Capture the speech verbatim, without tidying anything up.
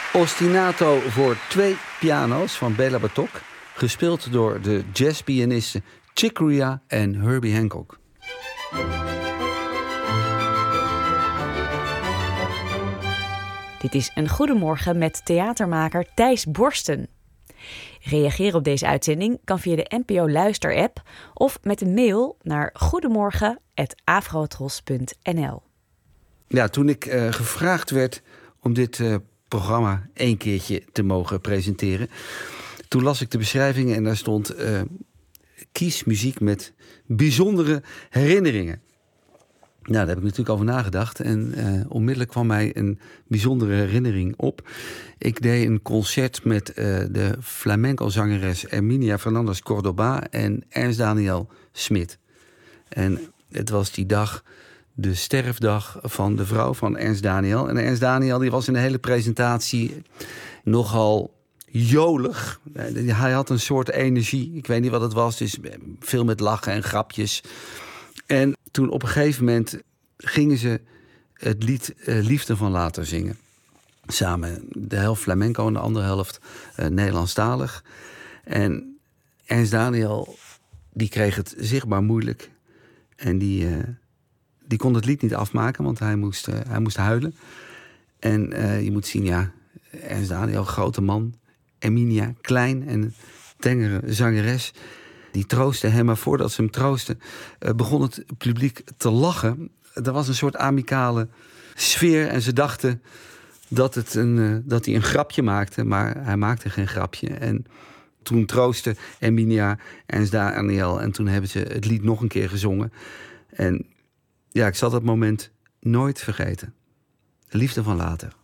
Ostinato voor twee piano's van Béla Bartók, gespeeld door de jazzpianisten Chick Corea en Herbie Hancock. Dit is Een Goedemorgen met theatermaker Thijs Borsten. Reageren op deze uitzending kan via de N P O Luister-app of met een mail naar goedemorgen apenstaartje afrotros punt n l. Ja, toen ik uh, gevraagd werd om dit uh, programma één keertje te mogen presenteren, toen las ik de beschrijvingen en daar stond Uh, kies muziek met bijzondere herinneringen. Nou, daar heb ik natuurlijk over nagedacht. En uh, onmiddellijk kwam mij een bijzondere herinnering op. Ik deed een concert met uh, de flamenco-zangeres Herminia Fernandez Cordoba en Ernst Daniel Smit. En het was die dag de sterfdag van de vrouw van Ernst Daniel. En Ernst Daniel die was in de hele presentatie nogal jolig. Hij had een soort energie. Ik weet niet wat het was. Dus veel met lachen en grapjes. En toen op een gegeven moment gingen ze het lied uh, Liefde van Later zingen. Samen. De helft flamenco en de andere helft uh, Nederlandstalig. En Ernst Daniel, die kreeg het zichtbaar moeilijk. En die, uh, die kon het lied niet afmaken, want hij moest, uh, hij moest huilen. En uh, je moet zien, ja, Ernst Daniel, grote man. Herminia, klein en tengere zangeres. Die troostte hem, maar voordat ze hem troostte, uh, begon het publiek te lachen. Er was een soort amicale sfeer en ze dachten dat, het een, uh, dat hij een grapje maakte, maar hij maakte geen grapje. En toen troostte Herminia en Daniel en toen hebben ze het lied nog een keer gezongen. En ja, ik zal dat moment nooit vergeten. De Liefde van Later.